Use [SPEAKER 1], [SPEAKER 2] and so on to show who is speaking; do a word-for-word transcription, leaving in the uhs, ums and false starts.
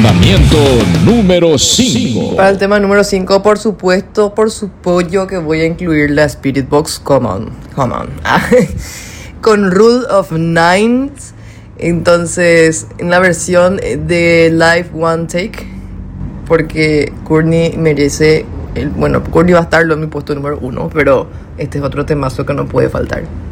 [SPEAKER 1] Mandamiento número cinco.
[SPEAKER 2] Para el tema número cinco, por supuesto, por supuesto que voy a incluir la Spirit Box Common. Common. Con Rule of Nines. Entonces, en la versión de Live One Take, porque Courtney merece. El, bueno, Courtney va a estarlo en mi puesto número uno, pero este es otro temazo que no puede faltar.